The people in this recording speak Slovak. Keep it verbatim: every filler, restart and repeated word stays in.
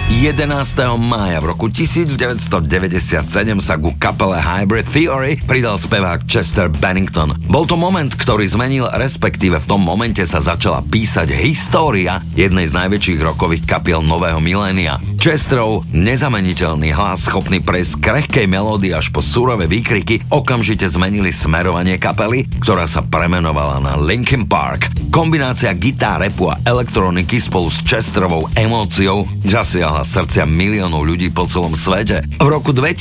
jedenásteho mája v roku devätnásťstodeväťdesiatsedem sa ku kapele Hybrid Theory pridal spevák Chester Bennington. Bol to moment, ktorý zmenil, respektíve v tom momente sa začala písať história jednej z najväčších rockových kapiel nového milénia. Chesterov nezameniteľný hlas, schopný prejsť z krehkej melódie až po surové výkriky, okamžite zmenili smerovanie kapely, ktorá sa premenovala na Linkin Park. Kombinácia gitár, rapu a elektroniky spolu s Chesterovou emóciou zasiahla srdcia miliónov ľudí po celom svete. V roku